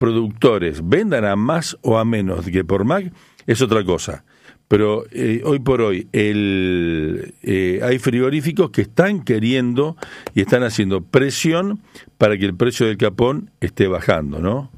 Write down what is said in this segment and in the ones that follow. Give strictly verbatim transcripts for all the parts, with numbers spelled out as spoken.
productores vendan a más o a menos que por M A C es otra cosa. Pero eh, hoy por hoy el, eh, hay frigoríficos que están queriendo y están haciendo presión para que el precio del capón esté bajando, ¿no?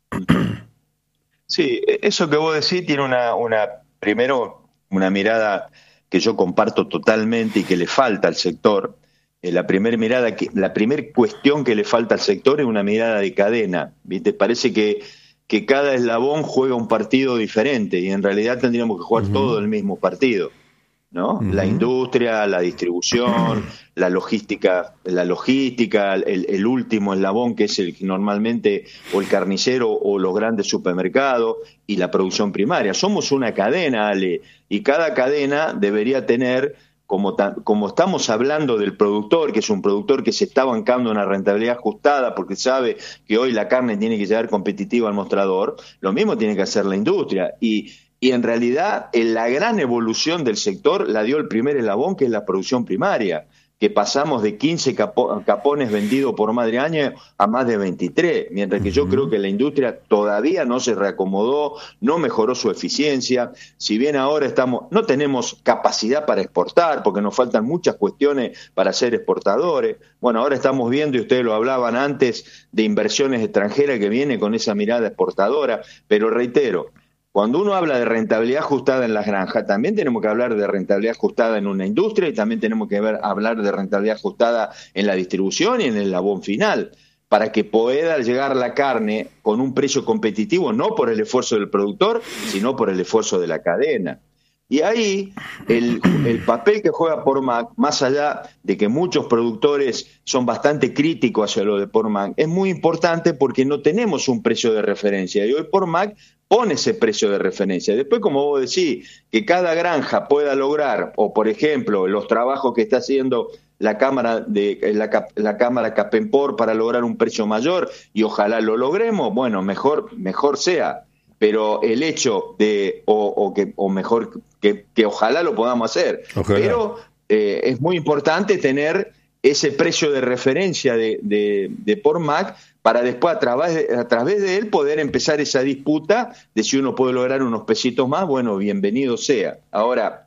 Sí, eso que vos decís tiene una, una primero una mirada que yo comparto totalmente y que le falta al sector. Eh, la primera mirada, que, la primera cuestión que le falta al sector es una mirada de cadena. ¿Viste? Parece que que cada eslabón juega un partido diferente y en realidad tendríamos que jugar uh-huh. todo el mismo partido, ¿no? Uh-huh. La industria, la distribución, la logística, la logística, el, el último eslabón que es el normalmente o el carnicero o los grandes supermercados y la producción primaria. Somos una cadena, Ale, y cada cadena debería tener, como, ta, como estamos hablando del productor, que es un productor que se está bancando una rentabilidad ajustada porque sabe que hoy la carne tiene que llegar competitiva al mostrador, lo mismo tiene que hacer la industria. Y, y en realidad en la gran evolución del sector la dio el primer eslabón, que es la producción primaria, que pasamos de quince capo, capones vendidos por madre año a más de veintitrés, mientras que uh-huh. yo creo que la industria todavía no se reacomodó, no mejoró su eficiencia. Si bien ahora estamos, no tenemos capacidad para exportar, porque nos faltan muchas cuestiones para ser exportadores. Bueno, ahora estamos viendo, y ustedes lo hablaban antes, de inversiones extranjeras que vienen con esa mirada exportadora, pero reitero, cuando uno habla de rentabilidad ajustada en las granjas, también tenemos que hablar de rentabilidad ajustada en una industria y también tenemos que ver, hablar de rentabilidad ajustada en la distribución y en el eslabón final, para que pueda llegar la carne con un precio competitivo, no por el esfuerzo del productor, sino por el esfuerzo de la cadena. Y ahí el, el papel que juega Pormac, más allá de que muchos productores son bastante críticos hacia lo de Pormac, es muy importante porque no tenemos un precio de referencia. Y hoy Pormac pone ese precio de referencia. Después, como vos decís, que cada granja pueda lograr, o por ejemplo, los trabajos que está haciendo la Cámara de la, la Cámara Capempor para lograr un precio mayor, y ojalá lo logremos, bueno, mejor, mejor sea. Pero el hecho de, o, o que, o mejor, que, que ojalá lo podamos hacer. Ojalá. Pero eh, es muy importante tener ese precio de referencia de, de, de Pormac para después a través, de, a través de él poder empezar esa disputa de si uno puede lograr unos pesitos más, bueno, bienvenido sea. Ahora,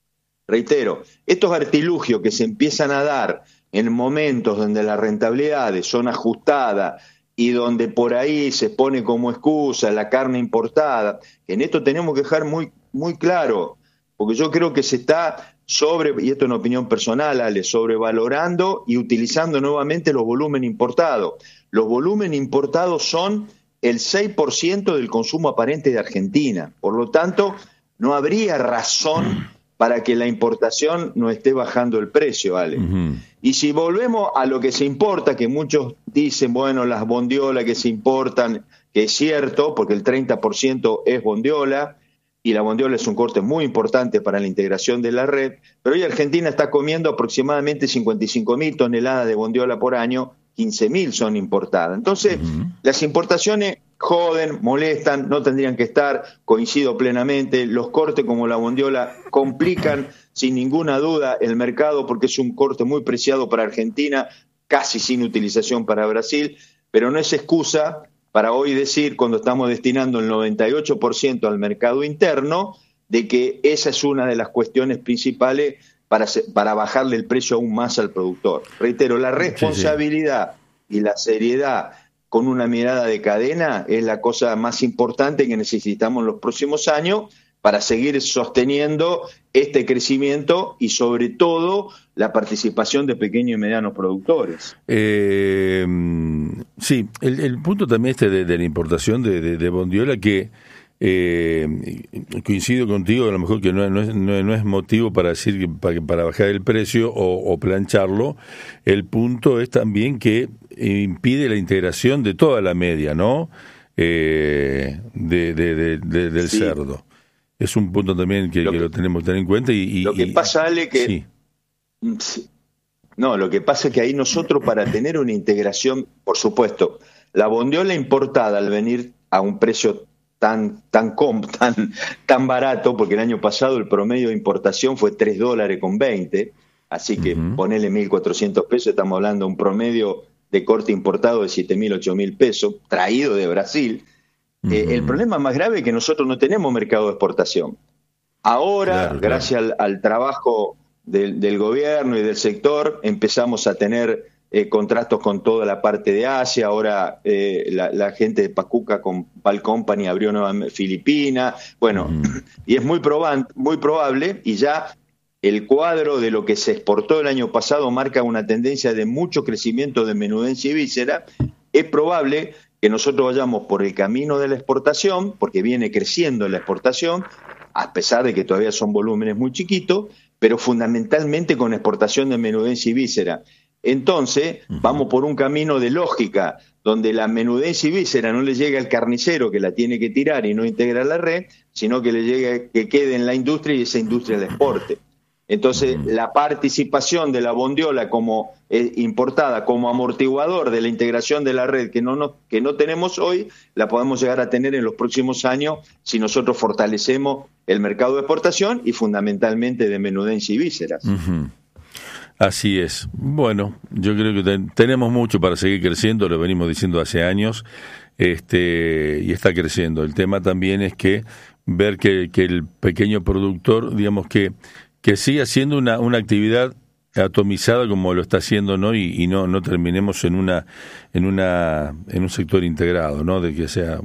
reitero, estos artilugios que se empiezan a dar en momentos donde las rentabilidades son ajustadas y donde por ahí se pone como excusa la carne importada, en esto tenemos que dejar muy, muy claro, porque yo creo que se está sobre, y esto es una opinión personal, Ale, sobrevalorando y utilizando nuevamente los volúmenes importados. Los volúmenes importados son el seis por ciento del consumo aparente de Argentina, por lo tanto, no habría razón para que la importación no esté bajando el precio, Ale. Uh-huh. Y si volvemos a lo que se importa, que muchos dicen, bueno, las bondiolas que se importan, que es cierto, porque el treinta por ciento es bondiola, y la bondiola es un corte muy importante para la integración de la red, pero hoy Argentina está comiendo aproximadamente cincuenta y cinco mil toneladas de bondiola por año, quince mil son importadas. Entonces, uh-huh. las importaciones joden, molestan, no tendrían que estar, coincido plenamente, los cortes como la bondiola complican sin ninguna duda el mercado porque es un corte muy preciado para Argentina, casi sin utilización para Brasil, pero no es excusa para hoy decir, cuando estamos destinando el noventa y ocho por ciento al mercado interno, de que esa es una de las cuestiones principales para, para bajarle el precio aún más al productor. Reitero, la responsabilidad sí, sí. y la seriedad con una mirada de cadena es la cosa más importante que necesitamos en los próximos años para seguir sosteniendo este crecimiento y sobre todo la participación de pequeños y medianos productores. Eh, sí, el, el punto también este de, de la importación de, de, de bondiola que eh, coincido contigo, a lo mejor que no, no, es, no, no es motivo para decir que para, para bajar el precio o, o plancharlo. El punto es también que impide la integración de toda la media, ¿no? Eh, de, de, de, de, del sí. cerdo. Es un punto también que lo, que, que lo tenemos que tener en cuenta. Y, y lo que y, pasa, Ale, que... Sí. No, lo que pasa es que ahí nosotros para tener una integración, por supuesto, la bondiola importada al venir a un precio tan tan tan tan barato, porque el año pasado el promedio de importación fue tres dólares con veinte, así que uh-huh. ponele mil cuatrocientos pesos, estamos hablando de un promedio de corte importado de siete mil, ocho mil pesos, traído de Brasil. Uh-huh. Eh, el problema más grave es que nosotros no tenemos mercado de exportación. Ahora, claro, gracias claro. Al, al trabajo del, del gobierno y del sector, empezamos a tener eh, contratos con toda la parte de Asia. Ahora eh, la, la gente de Pacuca con Pal Company abrió nueva Filipinas. Bueno, uh-huh. y es muy, proban, muy probable, y ya el cuadro de lo que se exportó el año pasado marca una tendencia de mucho crecimiento de menudencia y víscera. Es probable que nosotros vayamos por el camino de la exportación, porque viene creciendo la exportación, a pesar de que todavía son volúmenes muy chiquitos, pero fundamentalmente con exportación de menudencia y víscera. Entonces, uh-huh. vamos por un camino de lógica, donde la menudencia y víscera no le llega al carnicero que la tiene que tirar y no integra la red, sino que le llega que quede en la industria y esa industria la exporte. Entonces, uh-huh. la participación de la bondiola como eh, importada, como amortiguador de la integración de la red que no, no, que no tenemos hoy, la podemos llegar a tener en los próximos años si nosotros fortalecemos el mercado de exportación y fundamentalmente de menudencia y vísceras. Uh-huh. Así es. Bueno, yo creo que ten, tenemos mucho para seguir creciendo, lo venimos diciendo hace años, este y está creciendo. El tema también es que ver que, que el pequeño productor, digamos que que siga siendo una, una actividad atomizada como lo está haciendo, ¿no? Y, y no no terminemos en una en una en un sector integrado, ¿no? De que sea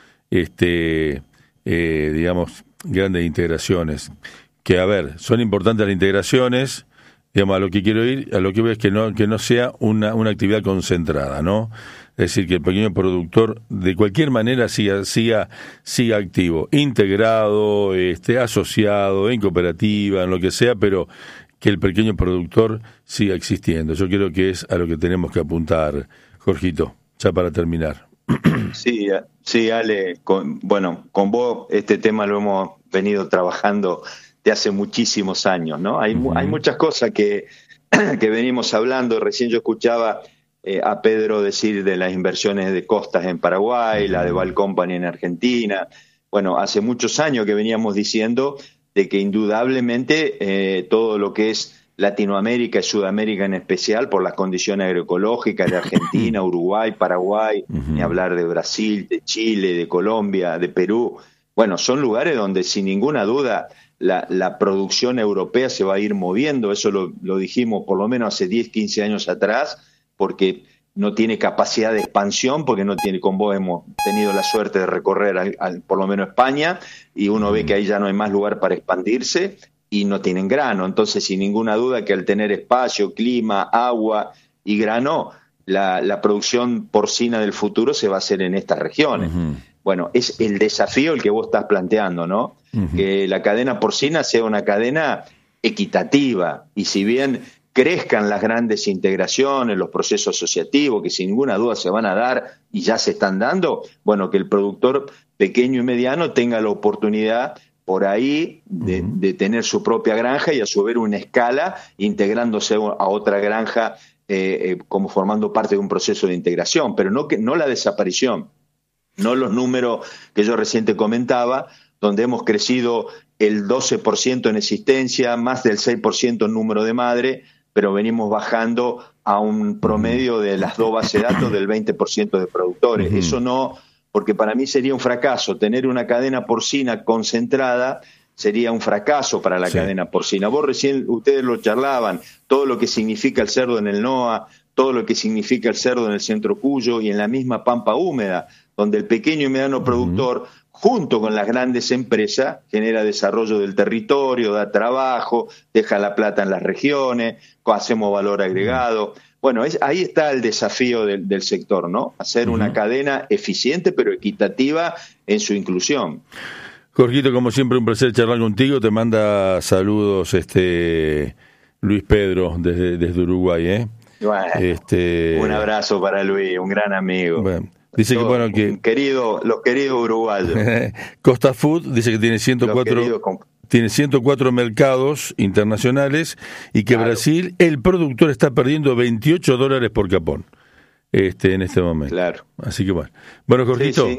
este eh, digamos grandes integraciones. Que a ver, son importantes las integraciones, digamos, a lo que quiero ir, a lo que veo es que no que no sea una una actividad concentrada, ¿no? Es decir, que el pequeño productor de cualquier manera siga siga siga activo, integrado, este, asociado, en cooperativa, en lo que sea, pero que el pequeño productor siga existiendo. Yo creo que es a lo que tenemos que apuntar, Jorgito, ya para terminar. Sí, sí, Ale, con, bueno, con vos este tema lo hemos venido trabajando de hace muchísimos años, ¿no? Hay, uh-huh. hay muchas cosas que, que venimos hablando. Recién yo escuchaba Eh, a Pedro decir de las inversiones de costas en Paraguay, la de Pal Company en Argentina. Bueno, hace muchos años que veníamos diciendo de que indudablemente eh, todo lo que es Latinoamérica y Sudamérica en especial, por las condiciones agroecológicas de Argentina, Uruguay, Paraguay, uh-huh. ni hablar de Brasil, de Chile, de Colombia, de Perú, bueno, son lugares donde sin ninguna duda la, la producción europea se va a ir moviendo. Eso lo, lo dijimos por lo menos hace diez, quince años atrás, porque no tiene capacidad de expansión, porque no tiene, con vos hemos tenido la suerte de recorrer al, al, por lo menos España, y uno ve que ahí ya no hay más lugar para expandirse y no tienen grano. Entonces, sin ninguna duda que al tener espacio, clima, agua y grano, la, la producción porcina del futuro se va a hacer en estas regiones. Uh-huh. Bueno, es el desafío el que vos estás planteando, ¿no? Uh-huh. Que la cadena porcina sea una cadena equitativa, y si bien crezcan las grandes integraciones, los procesos asociativos, que sin ninguna duda se van a dar y ya se están dando, bueno, que el productor pequeño y mediano tenga la oportunidad por ahí de, uh-huh. de tener su propia granja y a su vez una escala, integrándose a otra granja eh, eh, como formando parte de un proceso de integración, pero no, que, no la desaparición, no los números que yo recién te comentaba, donde hemos crecido el doce por ciento en existencia, más del seis por ciento en número de madre, pero venimos bajando a un promedio de las dos bases de datos del veinte por ciento de productores. Uh-huh. Eso no, porque para mí sería un fracaso. Tener una cadena porcina concentrada sería un fracaso para la sí. cadena porcina. Vos recién, ustedes lo charlaban, todo lo que significa el cerdo en el NOA, todo lo que significa el cerdo en el Centro Cuyo y en la misma Pampa Húmeda, donde el pequeño y mediano uh-huh. productor, junto con las grandes empresas, genera desarrollo del territorio, da trabajo, deja la plata en las regiones, hacemos valor agregado. Bueno, es, ahí está el desafío del, del sector, ¿no? Hacer uh-huh. una cadena eficiente pero equitativa en su inclusión. Jorgito, como siempre, un placer charlar contigo. Te manda saludos este Luis Pedro desde, desde Uruguay, ¿eh? Bueno, este... un abrazo para Luis, un gran amigo. Bueno. Dice que, bueno, que querido, los queridos uruguayos. Costa Food dice que tiene ciento cuatro, comp- tiene ciento cuatro mercados internacionales y que claro. Brasil, el productor está perdiendo veintiocho dólares por capón este en este momento. Claro. Así que bueno. Bueno, Jorgito. Sí, sí.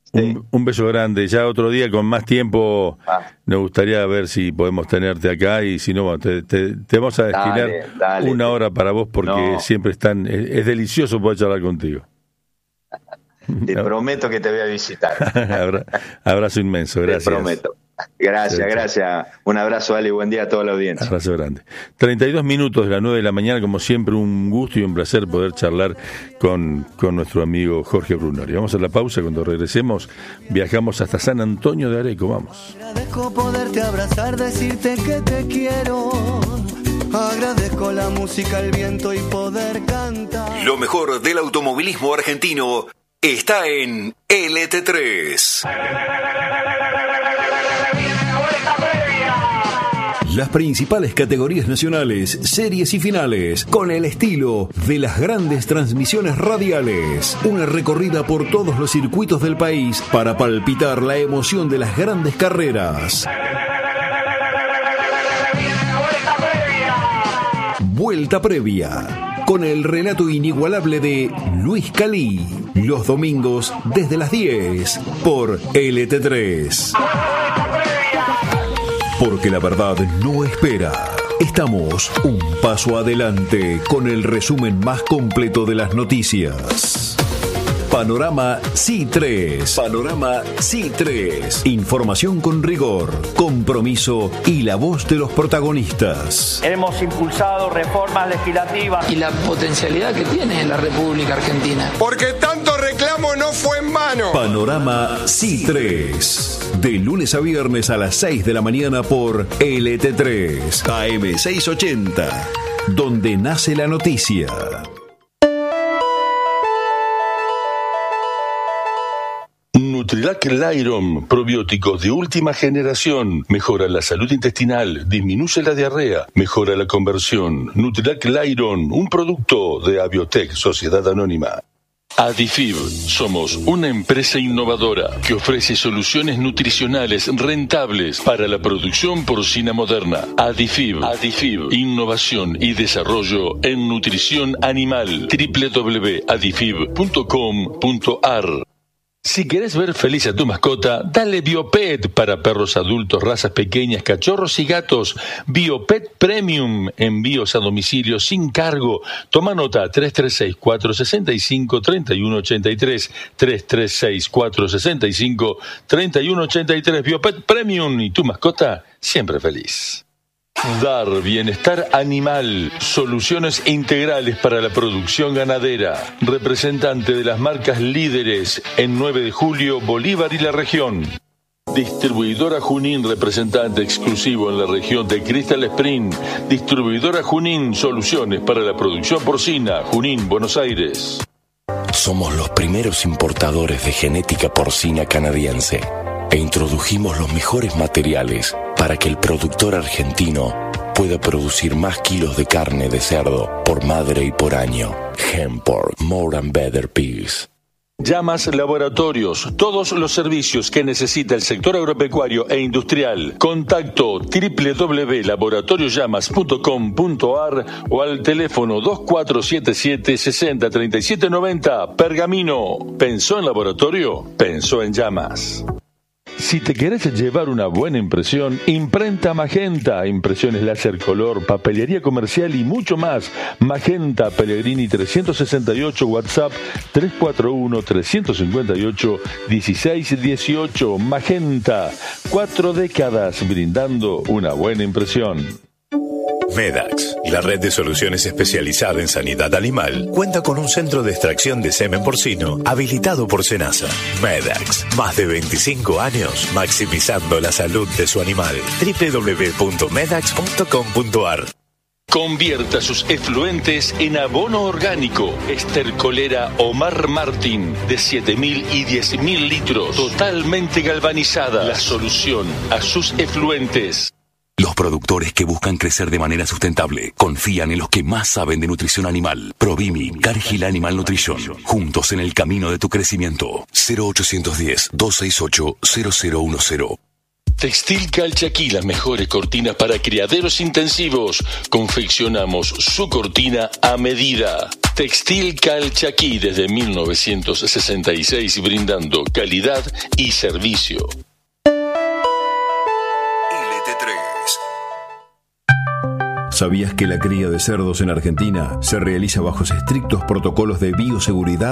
Sí. Un, un beso grande. Ya otro día con más tiempo ah. nos gustaría ver si podemos tenerte acá y si no, te, te, te vamos a destinar dale, dale, una hora para vos porque no. siempre están, es, es delicioso poder charlar contigo. Te no. prometo que te voy a visitar. Abrazo inmenso, gracias. Te prometo. Gracias, chao, gracias. Chao. Un abrazo, Ale, y buen día a toda la audiencia. Abrazo grande. treinta y dos minutos de las nueve de la mañana, como siempre, un gusto y un placer poder charlar con, con nuestro amigo Jorge Brunori. Vamos a la pausa, cuando regresemos viajamos hasta San Antonio de Areco, vamos. Agradezco poderte abrazar, decirte que te quiero. Agradezco la música, el viento y poder cantar. Lo mejor del automovilismo argentino está en L T tres. Las principales categorías nacionales, series y finales, con el estilo de las grandes transmisiones radiales. Una recorrida por todos los circuitos del país para palpitar la emoción de las grandes carreras. Vuelta previa, con el relato inigualable de Luis Calí, los domingos desde las diez por L T tres. Porque la verdad no espera. Estamos un paso adelante con el resumen más completo de las noticias. Panorama C I tres. Panorama C I tres. Información con rigor, compromiso y la voz de los protagonistas. Hemos impulsado reformas legislativas. Y la potencialidad que tiene la República Argentina. Porque tanto reclamo no fue en vano. Panorama C I tres. De lunes a viernes a las seis de la mañana por L T tres. A M seiscientos ochenta. Donde nace la noticia. Nutrilac Lyron, probióticos de última generación, mejora la salud intestinal, disminuye la diarrea, mejora la conversión. Nutrilac Lyron, un producto de Abiotech, Sociedad Anónima. Adifib, somos una empresa innovadora que ofrece soluciones nutricionales rentables para la producción porcina moderna. Adifib, Adifib, innovación y desarrollo en nutrición animal. doble u doble u doble u punto adifib punto com punto a r. Si querés ver feliz a tu mascota, dale Biopet para perros adultos, razas pequeñas, cachorros y gatos. Biopet Premium, envíos a domicilio sin cargo. Toma nota: tres tres seis, cuatro seis cinco, tres uno ocho tres, tres tres seis, cuatro seis cinco, tres uno ocho tres. Biopet Premium y tu mascota siempre feliz. Dar bienestar animal, soluciones integrales para la producción ganadera, representante de las marcas líderes en nueve de julio, Bolívar y la región. Distribuidora Junín, representante exclusivo en la región de Crystal Spring. Distribuidora Junín, soluciones para la producción porcina, Junín, Buenos Aires. Somos los primeros importadores de genética porcina canadiense e introdujimos los mejores materiales para que el productor argentino pueda producir más kilos de carne de cerdo por madre y por año. Hempork, more and better pigs. Llamas Laboratorios, todos los servicios que necesita el sector agropecuario e industrial. Contacto doble u doble u doble u punto laboratorios llamas punto com punto a r o al teléfono dos cuatro siete siete, seis cero tres siete nueve cero. Pergamino, ¿pensó en laboratorio? Pensó en llamas. Si te querés llevar una buena impresión, Imprenta Magenta, impresiones láser color, papelería comercial y mucho más. Magenta Pellegrini trescientos sesenta y ocho, WhatsApp tres cuatro uno, tres cinco ocho, uno seis uno ocho. Magenta, cuatro décadas brindando una buena impresión. Medax, la red de soluciones especializada en sanidad animal, cuenta con un centro de extracción de semen porcino habilitado por Senasa. Medax, más de veinticinco años maximizando la salud de su animal. doble u doble u doble u punto medax punto com punto a r. Convierta sus efluentes en abono orgánico. Estercolera Omar Martín, de siete mil y diez mil litros, totalmente galvanizada. La solución a sus efluentes. Los productores que buscan crecer de manera sustentable confían en los que más saben de nutrición animal. Provimi, Cargill Animal Nutrition. Juntos en el camino de tu crecimiento. cero ochocientos diez, doscientos sesenta y ocho, cero cero diez. Textil Calchaquí, las mejores cortinas para criaderos intensivos. Confeccionamos su cortina a medida. Textil Calchaquí desde mil novecientos sesenta y seis, brindando calidad y servicio. ¿Sabías que la cría de cerdos en Argentina se realiza bajo estrictos protocolos de bioseguridad?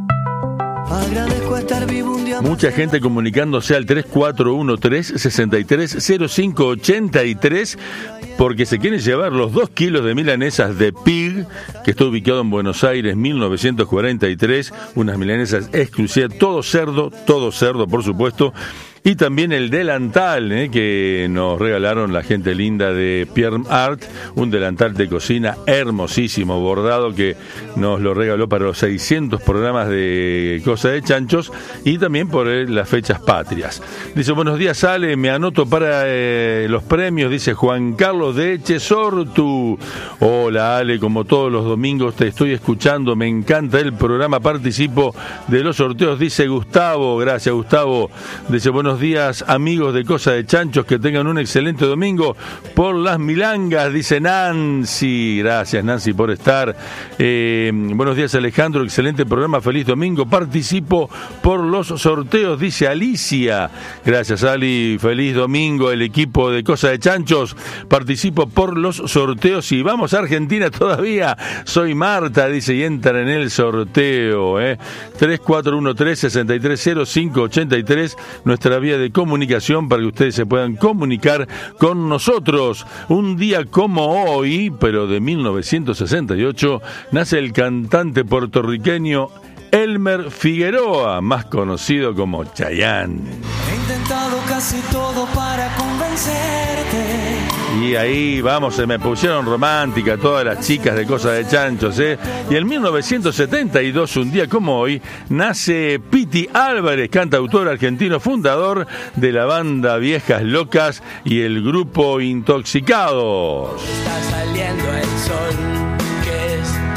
Agradezco estar vivo un día más. Mucha gente comunicándose al tres cuatro uno tres, seis tres cero cinco ocho tres porque se quieren llevar los dos kilos de milanesas de Pig, que está ubicado en Buenos Aires, mil novecientos cuarenta y tres, unas milanesas exclusivas, todo cerdo, todo cerdo por supuesto. Y también el delantal, ¿eh? que nos regalaron la gente linda de Pierre Art, un delantal de cocina hermosísimo, bordado, que nos lo regaló para los seiscientos programas de Cosa de Chanchos y también por eh, las fechas patrias. Dice, buenos días Ale, me anoto para eh, los premios, dice Juan Carlos de Echesortu. Hola Ale, como todos los domingos te estoy escuchando, me encanta el programa, participo de los sorteos, dice Gustavo. Gracias Gustavo. Dice, buenos Buenos días amigos de Cosa de Chanchos, que tengan un excelente domingo por las milangas, dice Nancy. Gracias Nancy por estar. Eh, buenos días Alejandro, excelente programa, feliz domingo, participo por los sorteos, dice Alicia. Gracias Ali, feliz domingo, el equipo de Cosa de Chanchos, participo por los sorteos y vamos a Argentina todavía. Soy Marta, dice, y entran en el sorteo. Eh. tres cuatro uno tres, seis tres cero cinco ocho tres, nuestra vía de comunicación para que ustedes se puedan comunicar con nosotros. Un día como hoy, pero de mil novecientos sesenta y ocho, nace el cantante puertorriqueño Elmer Figueroa, más conocido como Chayanne. He intentado casi todo para convencerte. Y ahí, vamos, se me pusieron romántica todas las chicas de Cosa de Chanchos, ¿eh? Y en mil novecientos setenta y dos, un día como hoy, nace Piti Álvarez, cantautor argentino, fundador de la banda Viejas Locas y el grupo Intoxicados. Está saliendo el sol, que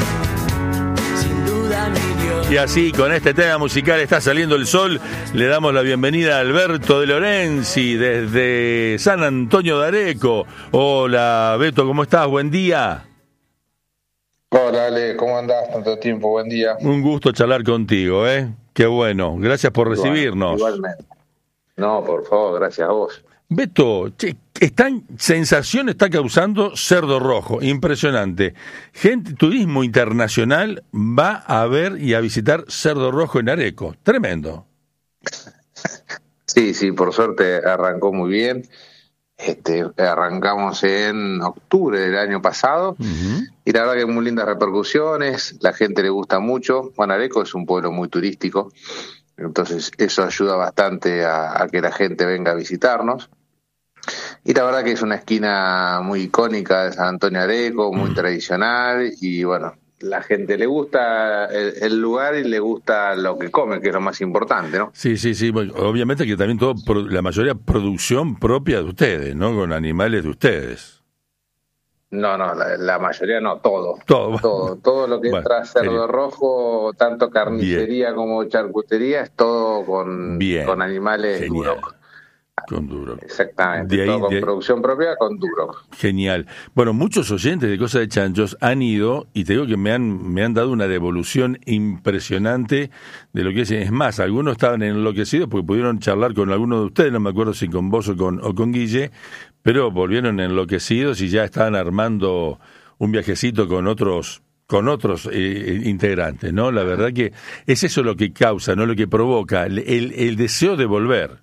es sin duda mi Dios. Y así, con este tema musical, Está saliendo el sol, le damos la bienvenida a Alberto de Lorenzi desde San Antonio de Areco. Hola Beto, ¿cómo estás? Buen día. Hola Ale, ¿cómo andás? Tanto tiempo, buen día. Un gusto charlar contigo, ¿eh? Qué bueno, gracias por recibirnos. Igualmente. No, por favor, gracias a vos. Beto, che, están, sensación está causando Cerdo Rojo, impresionante. Gente, turismo internacional va a ver y a visitar Cerdo Rojo en Areco, tremendo. Sí, sí, por suerte arrancó muy bien. Este, arrancamos en octubre del año pasado, uh-huh. y la verdad que muy lindas repercusiones, la gente le gusta mucho. Bueno, Areco es un pueblo muy turístico, entonces eso ayuda bastante a, a que la gente venga a visitarnos. Y la verdad que es una esquina muy icónica de San Antonio Areco, muy mm. tradicional, y bueno, la gente le gusta el, el lugar y le gusta lo que come, que es lo más importante, ¿no? Sí, sí, sí, bueno, obviamente que también todo, la mayoría producción propia de ustedes, ¿no? Con animales de ustedes. No, no, la, la mayoría no, todo. Todo. Todo, todo lo que bueno, entra a Cerdo genial. Rojo, tanto carnicería bien. como charcutería, es todo con, con animales duros. Con Duroc. Exactamente, ahí, todo con producción propia con Duroc. Genial. Bueno, muchos oyentes de Cosa de Chanchos han ido, y te digo que me han me han dado una devolución impresionante de lo que es. Es más, algunos estaban enloquecidos porque pudieron charlar con alguno de ustedes, no me acuerdo si con vos o con, o con Guille, pero volvieron enloquecidos y ya estaban armando un viajecito con otros con otros eh, integrantes, ¿no? La verdad que es eso lo que causa, ¿no? Lo que provoca, el, el, el deseo de volver.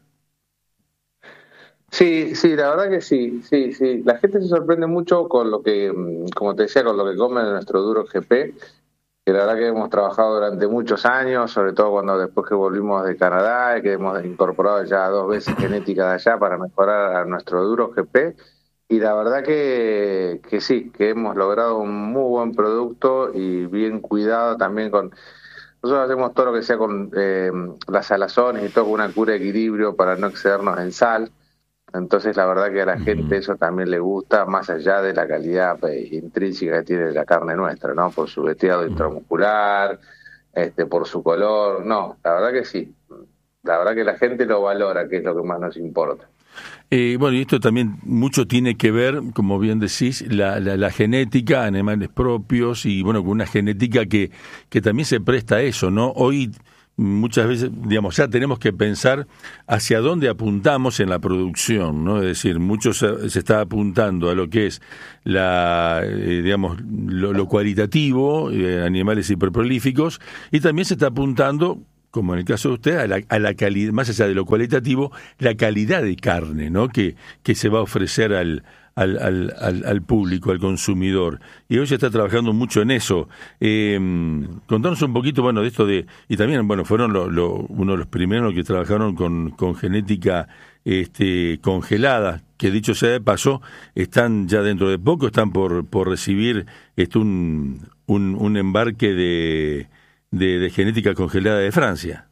Sí, sí, la verdad que sí, sí, sí. La gente se sorprende mucho con lo que, como te decía, con lo que come nuestro Duroc G P, que la verdad que hemos trabajado durante muchos años, sobre todo cuando después que volvimos de Canadá, y que hemos incorporado ya dos veces genética de allá para mejorar a nuestro Duroc G P, y la verdad que, que sí, que hemos logrado un muy buen producto y bien cuidado también con... Nosotros hacemos todo lo que sea con eh, las salazones y todo con una cura de equilibrio para no excedernos en sal. Entonces la verdad que a la gente eso también le gusta, más allá de la calidad pues, intrínseca que tiene la carne nuestra, ¿no? Por su veteado intramuscular, este, por su color, no, la verdad que sí, la verdad que la gente lo valora, que es lo que más nos importa. Eh, bueno, y esto también mucho tiene que ver, como bien decís, la, la, la genética, animales propios y, bueno, con una genética que, que también se presta a eso, ¿no? Hoy muchas veces, digamos, ya tenemos que pensar hacia dónde apuntamos en la producción, ¿no? Es decir, mucho se, se está apuntando a lo que es la, eh, digamos, lo, lo cualitativo, eh, animales hiperprolíficos, y también se está apuntando, como en el caso de usted, a la, a la calidad, más allá de lo cualitativo, la calidad de carne, ¿no? Que, que se va a ofrecer al, al, al, al, al público, al consumidor. Y hoy se está trabajando mucho en eso. Eh, contanos un poquito, bueno, de esto de, y también, bueno, fueron lo, lo, uno de los primeros que trabajaron con, con genética este, congelada, que dicho sea de paso, están ya dentro de poco, están por, por recibir este, un, un, un embarque de De, de genética congelada de Francia.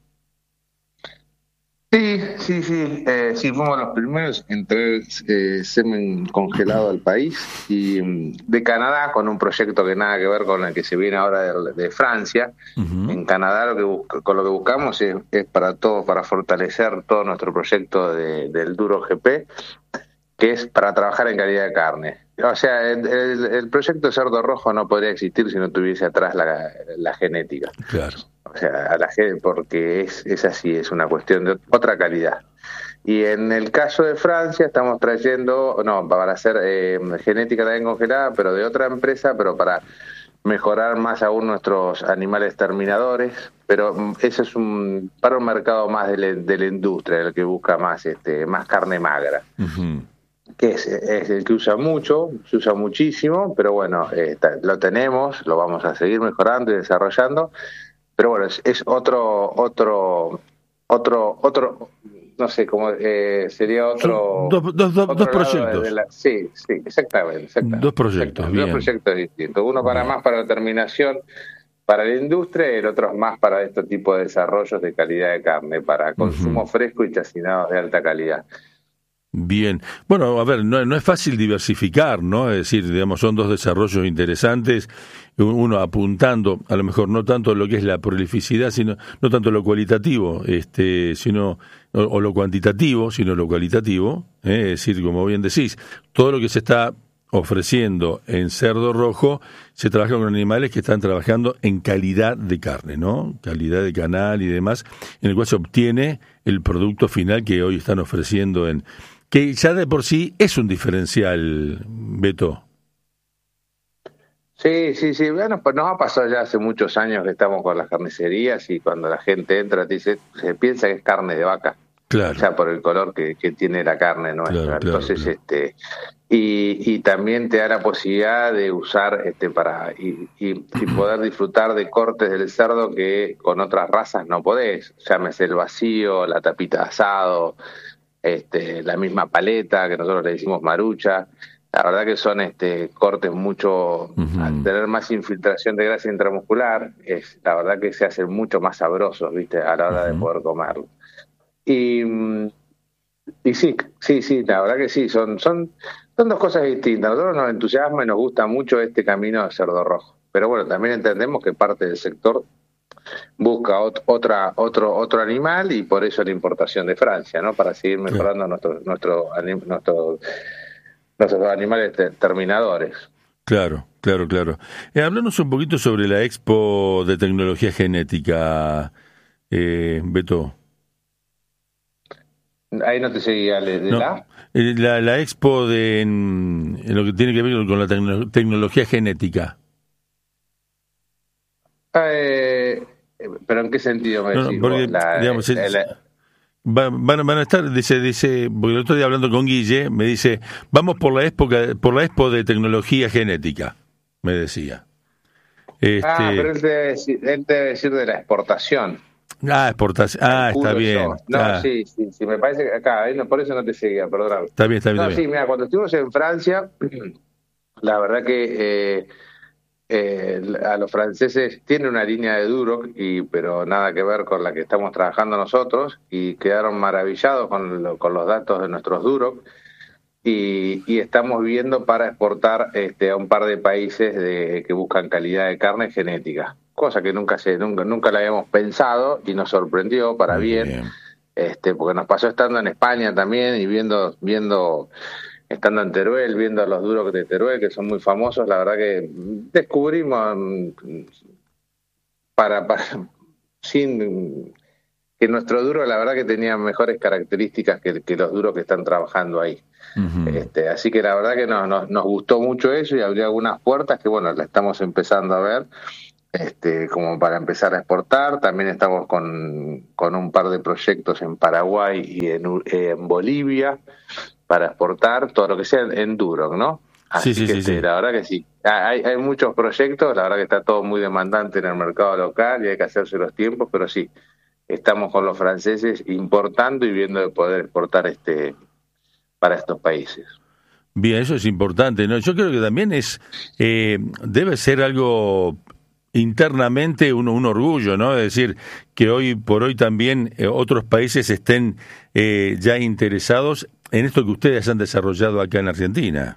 Sí, sí, sí, eh, sí, fuimos los primeros en traer eh, semen congelado al país, y um, de Canadá, con un proyecto que nada que ver con el que se viene ahora de, de Francia. Uh-huh. En Canadá lo que busca, con lo que buscamos es, es para todo, para fortalecer todo nuestro proyecto de, del Duro G P, que es para trabajar en calidad de carne. O sea, el, el, el proyecto de cerdo rojo no podría existir si no tuviese atrás la, la genética. Claro. O sea, a la gente, porque es, es así, es una cuestión de otra calidad. Y en el caso de Francia estamos trayendo, no, para hacer eh, genética también congelada, pero de otra empresa, pero para mejorar más aún nuestros animales terminadores. Pero eso es un para un mercado más de la, de la industria, el que busca más, este, más carne magra. Uh-huh. Que es, es el que usa mucho, se usa muchísimo, pero bueno, eh, lo tenemos, lo vamos a seguir mejorando y desarrollando, pero bueno, es, es otro, otro, otro, otro, no sé, cómo eh, sería otro... Dos, dos, dos, otro dos proyectos. De, de la, sí, sí, exactamente, exactamente. Dos proyectos, exactamente, bien. Dos proyectos distintos, uno para bien. Más para la terminación, para la industria, y el otro más para este tipo de desarrollos de calidad de carne, para consumo uh-huh. fresco y chacinados de alta calidad. Bien. Bueno, a ver, no, no es fácil diversificar, ¿no? Es decir, digamos, son dos desarrollos interesantes, uno apuntando, a lo mejor no tanto lo que es la prolificidad, sino no tanto lo cualitativo, este, sino o, o lo cuantitativo, sino lo cualitativo, ¿eh? Es decir, como bien decís, todo lo que se está ofreciendo en cerdo rojo se trabaja con animales que están trabajando en calidad de carne, ¿no? Calidad de canal y demás, en el cual se obtiene el producto final que hoy están ofreciendo en... que ya de por sí es un diferencial, Beto. Sí, sí, sí. Bueno, pues nos ha pasado ya hace muchos años que estamos con las carnicerías, y cuando la gente entra te dice, se piensa que es carne de vaca. Claro. Ya por el color que, que tiene la carne nuestra. Claro, claro, Entonces, claro. este y, y también te da la posibilidad de usar este para y, y, y poder disfrutar de cortes del cerdo que con otras razas no podés. Llámese el vacío, la tapita de asado, este, la misma paleta que nosotros le decimos marucha. La verdad que son este cortes mucho, uh-huh. al tener más infiltración de grasa intramuscular, es la verdad que se hacen mucho más sabrosos, ¿viste? A la hora uh-huh. de poder comerlo. Y, y sí, sí, sí, la verdad que sí, son, son, son dos cosas distintas. A nosotros nos entusiasma y nos gusta mucho este camino de cerdo rojo. Pero bueno, también entendemos que parte del sector busca ot- otra, otro, otro animal, y por eso la importación de Francia, ¿no? Para seguir mejorando sí. nuestro, nuestro, anim- nuestro, nuestros animales te- terminadores. Claro, claro, claro. Eh, háblanos un poquito sobre la Expo de Tecnología Genética, eh, Beto. Ahí no te seguía, ¿de no, la? la? La Expo de, en, en lo que tiene que ver con la tecno- tecnología genética. Eh, ¿Pero en qué sentido me no, decís? No, porque, la, digamos, la, es, la... Van, van, van a estar, dice, dice, porque el otro día hablando con Guille, me dice, vamos por la expo, por la expo de tecnología genética, me decía. Este... Ah, pero él debe, decir, él debe decir de la exportación. Ah, exportación, ah, está bien. Yo. No, ah. sí, sí, sí, me parece que acá, no, por eso no te seguía, perdón. Está bien, está bien. No, está sí, bien. mira, cuando estuvimos en Francia, la verdad que eh, eh, a los franceses tienen una línea de Duroc, y, pero nada que ver con la que estamos trabajando nosotros, y quedaron maravillados con, lo, con los datos de nuestros Duroc, y, y estamos viendo para exportar este, a un par de países de, que buscan calidad de carne genética, cosa que nunca se nunca nunca la habíamos pensado, y nos sorprendió para bien. bien. este, porque nos pasó estando en España también y viendo, viendo, estando en Teruel, viendo los duros de Teruel, que son muy famosos, la verdad que descubrimos para, para sin que nuestro duro, la verdad que tenía mejores características que, que los duros que están trabajando ahí. Uh-huh. Este, así que la verdad que nos, nos, nos gustó mucho eso y abrió algunas puertas que, bueno, la estamos empezando a ver, este, como para empezar a exportar. También estamos con, con un par de proyectos en Paraguay y en, en Bolivia para exportar todo lo que sea en Duroc, ¿no? Así sí, sí, que sí, sí, sí. La verdad que sí. Hay, hay muchos proyectos, la verdad que está todo muy demandante en el mercado local y hay que hacerse los tiempos, pero sí, estamos con los franceses importando y viendo de poder exportar este para estos países. Bien, eso es importante, ¿no? Yo creo que también es eh, debe ser algo internamente un, un orgullo, ¿no? Es decir, que hoy por hoy también eh, otros países estén eh, ya interesados en esto que ustedes han desarrollado acá en Argentina.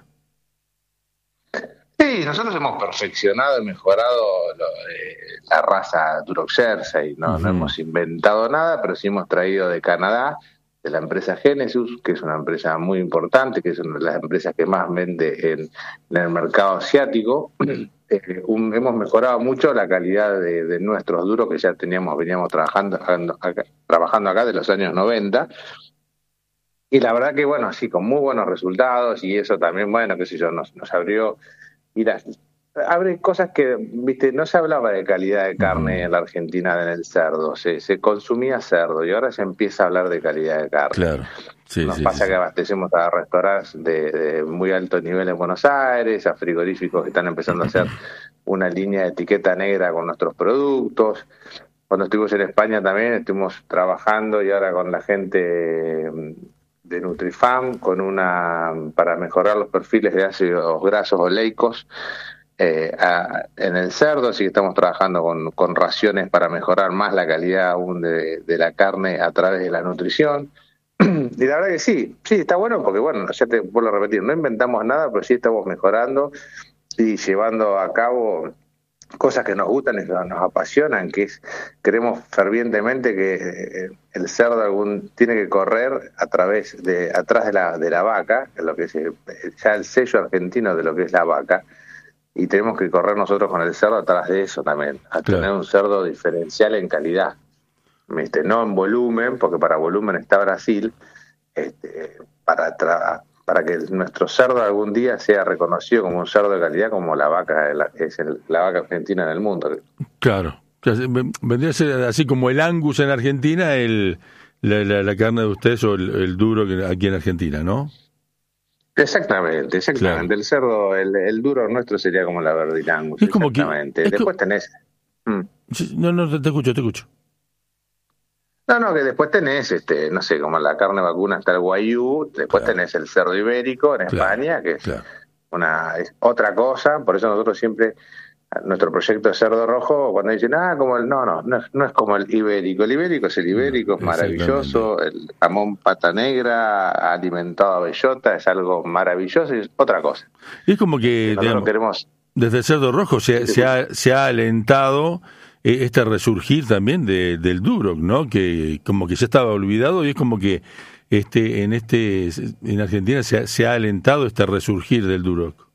Sí, nosotros hemos perfeccionado y mejorado lo, eh, la raza Duroc Jersey, ¿no? Uh-huh. No hemos inventado nada, pero sí hemos traído de Canadá, de la empresa Genesis, que es una empresa muy importante, que es una de las empresas que más vende en, en el mercado asiático. Eh, un, hemos mejorado mucho la calidad de, de nuestros duros que ya teníamos, veníamos trabajando acá, trabajando acá de los años noventa. Y la verdad que, bueno, sí, con muy buenos resultados, y eso también, bueno, qué sé yo, nos, nos abrió. Mira, abre cosas que, viste, no se hablaba de calidad de carne en la Argentina en el cerdo, se, se consumía cerdo y ahora se empieza a hablar de calidad de carne. Claro. Sí, Nos sí, pasa sí. que abastecemos a restaurantes de, de muy alto nivel en Buenos Aires, a frigoríficos que están empezando a hacer una línea de etiqueta negra con nuestros productos. Cuando estuvimos en España también estuvimos trabajando y ahora con la gente de Nutrifam con una para mejorar los perfiles de ácidos grasos oleicos eh, a, en el cerdo, así que estamos trabajando con, con raciones para mejorar más la calidad aún de, de la carne a través de la nutrición. Y la verdad que sí, sí, está bueno porque, bueno, ya te vuelvo a repetir, no inventamos nada, pero sí estamos mejorando y llevando a cabo cosas que nos gustan y que nos apasionan, que es, creemos fervientemente que el cerdo algún tiene que correr a través de, atrás de la, de la vaca, lo que es ya el sello argentino de lo que es la vaca, y tenemos que correr nosotros con el cerdo atrás de eso también, a claro. tener un cerdo diferencial en calidad. ¿Viste? No en volumen, porque para volumen está Brasil, este, para tra- para que nuestro cerdo algún día sea reconocido como un cerdo de calidad, como la vaca la, es el, la vaca argentina en el mundo. Claro, vendría a ser así como el Angus en Argentina, el la, la, la carne de ustedes o el, el duro aquí en Argentina, ¿no? Exactamente, exactamente. Claro. El cerdo, el, el duro nuestro sería como la Verdil Angus. Es como exactamente. Que, es después co- tenés... Mm. No, no, te escucho, te escucho. No, no, que después tenés, este, no sé, como la carne vacuna está el guayú, después claro. tenés el cerdo ibérico en claro. España, que es, claro. una, es otra cosa, por eso nosotros siempre, nuestro proyecto de cerdo rojo, cuando dicen, ah, como el, no, no, no es, no es como el ibérico, el ibérico es el ibérico, no, es maravilloso, el jamón pata negra, alimentado a bellota, es algo maravilloso y es otra cosa. Y es como que, digamos, queremos... desde el cerdo rojo se, se, ha, se ha alentado este resurgir también de, del Duroc, ¿no? Que como que ya estaba olvidado y es como que este en este en Argentina se ha, se ha alentado este resurgir del Duroc.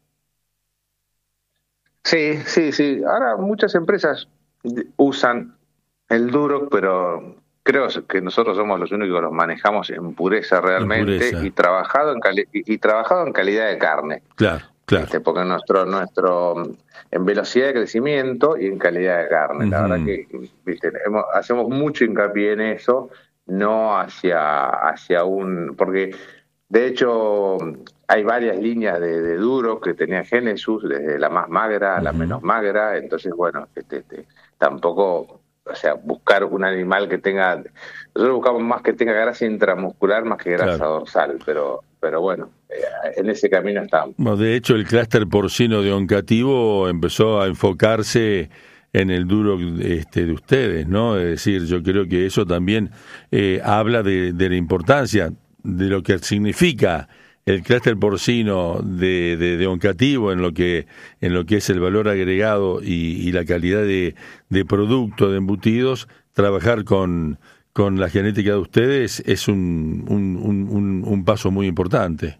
Sí, sí, sí. Ahora muchas empresas usan el Duroc, pero creo que nosotros somos los únicos que los manejamos en pureza realmente en pureza. y trabajado en cali- y, y trabajado en calidad de carne. Claro. Claro. Este, porque nuestro nuestro en velocidad de crecimiento y en calidad de carne. Uh-huh. La verdad que viste, hemos, hacemos mucho hincapié en eso, no hacia hacia un porque de hecho hay varias líneas de, de Duroc que tenía Genesis, desde la más magra a uh-huh. la menos magra, entonces bueno, este, este, tampoco, o sea, buscar un animal que tenga, nosotros buscamos más que tenga grasa intramuscular más que grasa claro. dorsal, pero pero bueno, eh, en ese camino estamos. Bueno, de hecho, el clúster porcino de Oncativo empezó a enfocarse en el Duroc este, de ustedes, ¿no? Es decir, yo creo que eso también eh, habla de, de la importancia de lo que significa el clúster porcino de, de, de Oncativo en lo que en lo que es el valor agregado y, y la calidad de, de producto, de embutidos, trabajar con con la genética de ustedes es un, un, un, un paso muy importante.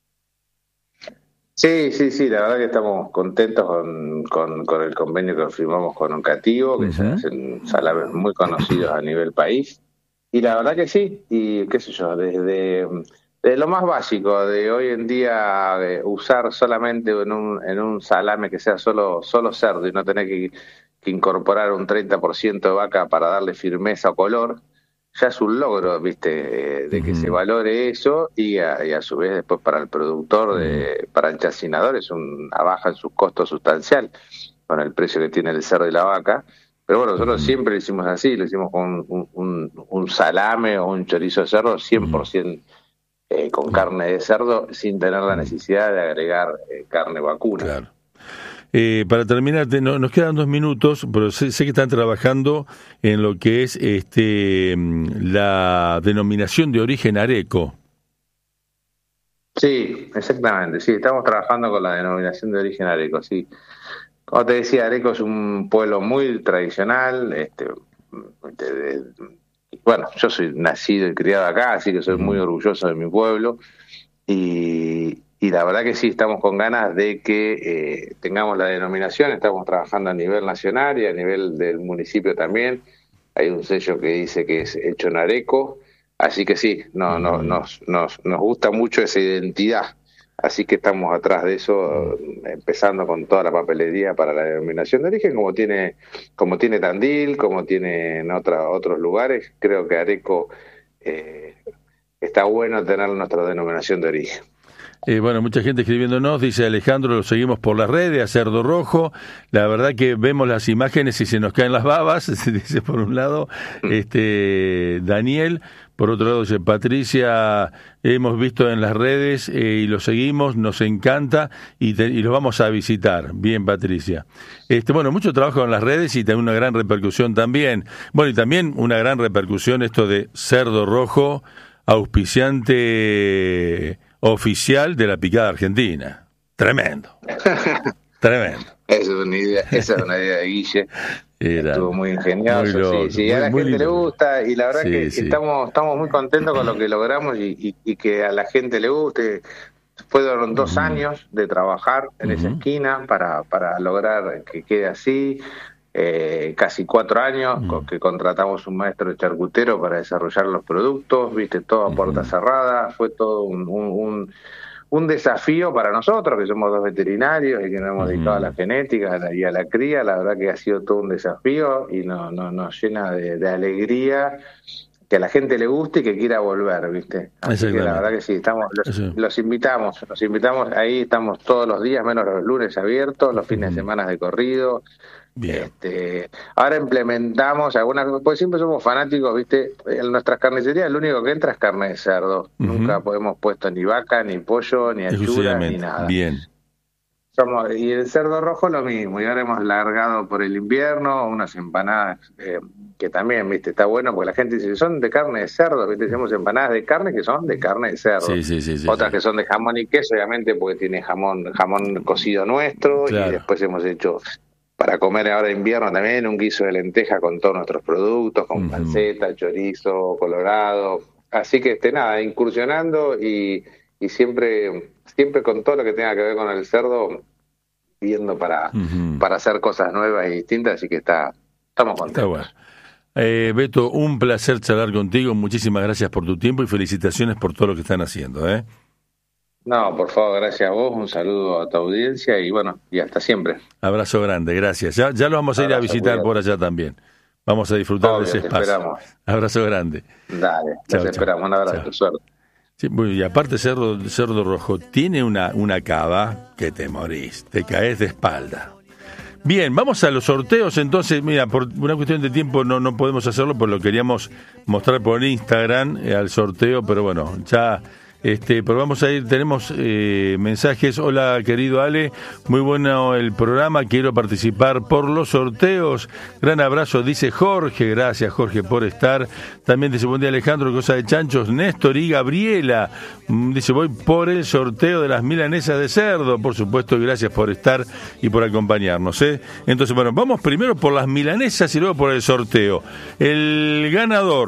Sí, sí, sí, la verdad que estamos contentos con, con, con el convenio que firmamos con Oncativo, que uh-huh. se hacen salames muy conocidos a nivel país. Y la verdad que sí, y qué sé yo, desde, desde lo más básico de hoy en día de usar solamente en un, en un salame que sea solo, solo cerdo y no tener que, que incorporar un treinta por ciento de vaca para darle firmeza o color, ya es un logro, viste, de que uh-huh. se valore eso y a, y a su vez después para el productor, de, uh-huh. para el chacinador es una baja en sus costos sustancial con el precio que tiene el cerdo y la vaca. Pero bueno, nosotros uh-huh. siempre lo hicimos así, lo hicimos con un, un, un salame o un chorizo de cerdo cien por ciento uh-huh. eh, con carne de cerdo sin tener la necesidad de agregar eh, carne vacuna. Claro. Eh, para terminar, no, nos quedan dos minutos, pero sé, sé que están trabajando en lo que es este la denominación de origen Areco. Sí, exactamente, sí, estamos trabajando con la denominación de origen Areco, sí. Como te decía, Areco es un pueblo muy tradicional, este, de, de, bueno, yo soy nacido y criado acá, así que soy muy orgulloso de mi pueblo, y... Y la verdad que sí, estamos con ganas de que eh, tengamos la denominación, estamos trabajando a nivel nacional y a nivel del municipio también. Hay un sello que dice que es hecho en Areco, así que sí, no, no, nos, nos, nos gusta mucho esa identidad. Así que estamos atrás de eso, empezando con toda la papelería para la denominación de origen, como tiene, como tiene Tandil, como tiene en otra, otros lugares. Creo que Areco eh, está bueno tener nuestra denominación de origen. Eh, bueno, mucha gente escribiéndonos, dice Alejandro, lo seguimos por las redes, a Cerdo Rojo, la verdad que vemos las imágenes y se nos caen las babas, dice por un lado, este Daniel, por otro lado dice Patricia, hemos visto en las redes eh, y lo seguimos, nos encanta y, te, y los vamos a visitar. Bien, Patricia. Este, bueno, mucho trabajo en las redes y tiene una gran repercusión también. Bueno, y también una gran repercusión esto de Cerdo Rojo, auspiciante oficial de la picada argentina. Tremendo. Tremendo. Esa es una idea, esa es una idea de Guille. Era estuvo muy ingenioso, muy loco, sí, sí, muy, a la gente lindo. Le gusta y la verdad sí, que sí. estamos estamos muy contentos con lo que logramos y, y, y que a la gente le guste. Fueron dos uh-huh. años de trabajar en uh-huh. esa esquina para, para lograr que quede así. Eh, casi cuatro años uh-huh. con que contratamos un maestro charcutero para desarrollar los productos, viste, todo a puerta uh-huh. cerrada, fue todo un, un, un, un desafío para nosotros, que somos dos veterinarios y que nos hemos uh-huh. dedicado a la genética y a la cría. La verdad que ha sido todo un desafío y no, no, nos llena de, de alegría que a la gente le guste y que quiera volver, viste. Así que la verdad que sí, estamos los, los invitamos, los invitamos, ahí estamos todos los días, menos los lunes abiertos, los fines uh-huh. de semana de corrido. Bien. Este, ahora implementamos algunas, pues siempre somos fanáticos, viste, en nuestras carnicerías lo único que entra es carne de cerdo, uh-huh. nunca hemos puesto ni vaca, ni pollo, ni achura, ni nada. Bien. Somos, y el cerdo rojo lo mismo, y ahora hemos largado por el invierno unas empanadas eh, que también, viste, está bueno porque la gente dice, son de carne de cerdo, viste, hacemos empanadas de carne que son de carne de cerdo, sí, sí, sí, sí, otras sí. que son de jamón y queso, obviamente porque tiene jamón, jamón cocido nuestro, claro. Y después hemos hecho para comer ahora en invierno también un guiso de lenteja con todos nuestros productos, con uh-huh. panceta, chorizo, colorado. Así que este nada, incursionando y, y siempre siempre con todo lo que tenga que ver con el cerdo, viendo para, uh-huh. para hacer cosas nuevas y distintas, así que está estamos contentos. Está bueno. Eh, Beto, un placer charlar contigo, muchísimas gracias por tu tiempo y felicitaciones por todo lo que están haciendo, ¿eh? No, por favor, gracias a vos, un saludo a tu audiencia y bueno, y hasta siempre. Abrazo grande, gracias. Ya, ya lo vamos a ir Abrazo, a visitar cuidado. Por allá también. Vamos a disfrutar Obvio, de ese espacio. Esperamos. Abrazo grande. Dale, chau, te esperamos. Un abrazo, chau. Suerte. Sí, y aparte cerdo, cerdo rojo, tiene una, una cava que te morís, te caes de espalda. Bien, vamos a los sorteos entonces. Mira, por una cuestión de tiempo no, no podemos hacerlo, pues lo queríamos mostrar por Instagram eh, al sorteo, pero bueno, ya... Este, pero vamos a ir, tenemos eh, mensajes. Hola querido Ale, muy bueno el programa, quiero participar por los sorteos. Gran abrazo, dice Jorge, gracias Jorge por estar. También dice buen día Alejandro, cosa de chanchos, Néstor y Gabriela. Dice voy por el sorteo de las milanesas de cerdo, por supuesto, y gracias por estar y por acompañarnos, ¿eh? Entonces bueno, vamos primero por las milanesas y luego por el sorteo. El ganador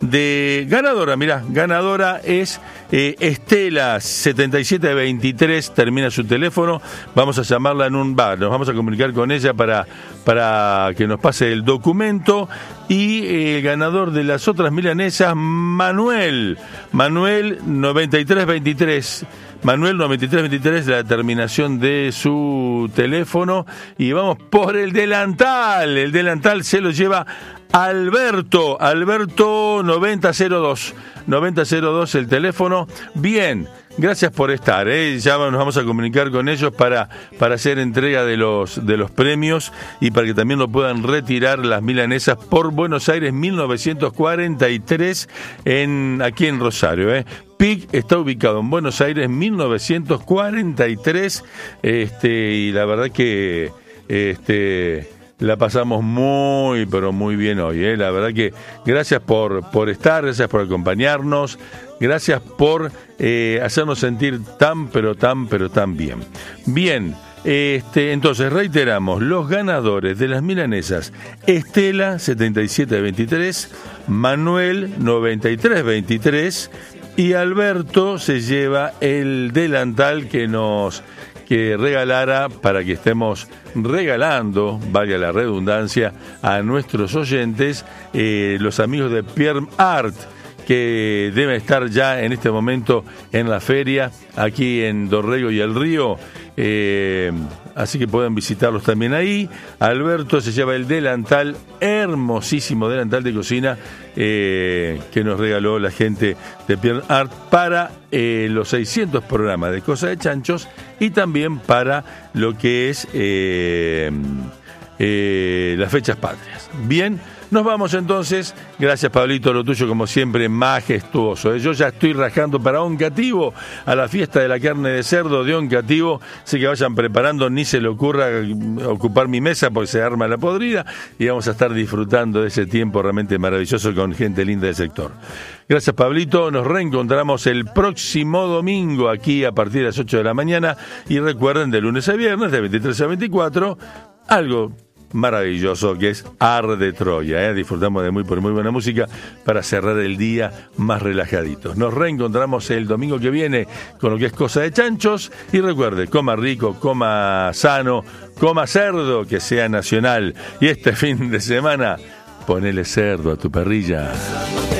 de ganadora, mirá, ganadora es eh, Estela setenta y siete veintitrés, termina su teléfono, vamos a llamarla en un bar, nos vamos a comunicar con ella para, para que nos pase el documento. Y eh, el ganador de las otras milanesas, Manuel, Manuel noventa y tres veintitrés. Manuel noventa y tres veintitrés, la terminación de su teléfono. Y vamos por el delantal. El delantal se lo lleva Alberto. Alberto noventa cero dos. noventa cero dos el teléfono. Bien, gracias por estar. ¿eh? Ya nos vamos a comunicar con ellos para, para hacer entrega de los, de los premios y para que también lo puedan retirar las milanesas por Buenos Aires mil novecientos cuarenta y tres en, aquí en Rosario. ¿eh? P I C está ubicado en Buenos Aires mil novecientos cuarenta y tres este, y la verdad que este, la pasamos muy pero muy bien hoy. ¿eh? La verdad que gracias por, por estar, gracias por acompañarnos, gracias por eh, hacernos sentir tan pero tan pero tan bien. Bien. Este, entonces reiteramos, los ganadores de las milanesas: Estela setenta y siete veintitrés, Manuel noventa y tres veintitrés y Alberto se lleva el delantal que nos que regalara para que estemos regalando, valga la redundancia, a nuestros oyentes, eh, los amigos de Pierre Art, que deben estar ya en este momento en la feria aquí en Dorrego y El Río, eh, así que pueden visitarlos también ahí. Alberto se lleva el delantal, hermosísimo delantal de cocina eh, que nos regaló la gente de Pierre Art para eh, los seiscientos programas de Cosa de Chanchos y también para lo que es eh, eh, las fechas patrias. Bien. Nos vamos entonces, gracias Pablito, lo tuyo como siempre majestuoso. ¿eh? Yo ya estoy rajando para Oncativo, a la fiesta de la carne de cerdo de Oncativo, así que vayan preparando, ni se le ocurra ocupar mi mesa porque se arma la podrida y vamos a estar disfrutando de ese tiempo realmente maravilloso con gente linda del sector. Gracias Pablito, nos reencontramos el próximo domingo aquí a partir de las ocho de la mañana y recuerden de lunes a viernes de veintitrés a veinticuatro, algo maravilloso que es Ar de Troya. ¿eh? Disfrutamos de muy, muy buena música para cerrar el día más relajaditos. Nos reencontramos el domingo que viene con lo que es Cosa de Chanchos y recuerde, coma rico, coma sano, coma cerdo, que sea nacional y este fin de semana ponele cerdo a tu parrilla.